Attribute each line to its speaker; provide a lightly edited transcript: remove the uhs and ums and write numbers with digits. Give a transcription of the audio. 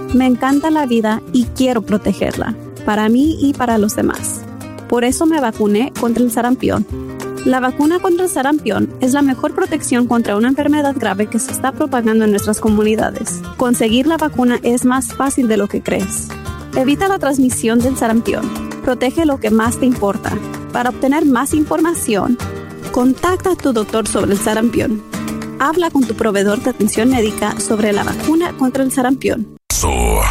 Speaker 1: Me encanta la vida y quiero protegerla, para mí y para los demás. Por eso me vacuné contra el sarampión. La vacuna contra el sarampión es la mejor protección contra una enfermedad grave que se está propagando en nuestras comunidades. Conseguir la vacuna es más fácil de lo que crees. Evita la transmisión del sarampión. Protege lo que más te importa. Para obtener más información, contacta a tu doctor sobre el sarampión. Habla con tu proveedor de atención médica sobre la vacuna contra el sarampión.